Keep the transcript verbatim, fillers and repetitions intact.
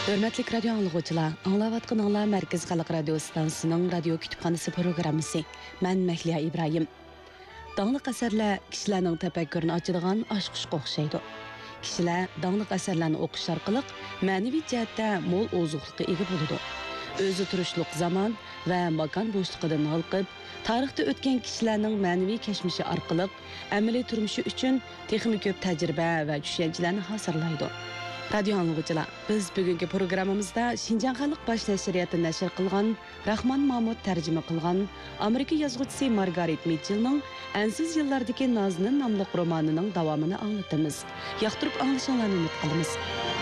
Hörmətli radio anlıqçılar, anlavatqınlar Mərkəz Xalq Radio Stansiyasının radio kütüpxanası proqramısı. Mən Məhliya İbrahim. Dağlıq əsərlər kişilərin təfəkkürünü açıdığan aşqışqa oxşaydı. Kişilər dağlıq əsərlərini oxuş arqılıq mənəvi cəhətdə mol ozuqluqqa ega boludu. Özü turuşluq zaman və makan boşluğundan halqıb, tarixdə ötən kişilərin mənəvi kəşmişi arqılıq əməli turmuşu üçün texmi köp təcrübə və düşüncələrini hazırlaydı. Radio anlıqçılar, biz bugünkü programımızda Şinjan Xalq Baş Nəşriyyatı nəşr qılğan, Rahman Mahmud tərcümə qılğan Amerika yazğıçısı Margaret Mitchell'ның Ensiz yıllardaki Nazının namlıq romanının davamını anlatımız. Yaxtırıb anlaşanlarını umut qılımız.